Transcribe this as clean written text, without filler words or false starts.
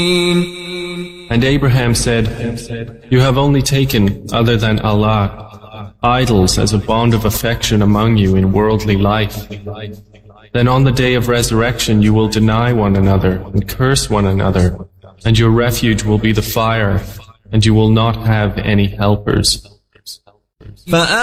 And Abraham said, "You have only taken, other than Allah, idols as a bond of affection among you in worldly life. Then on the day of resurrection you will deny one another and curse one another, and your refuge will be the fire, and you will not have any helpers."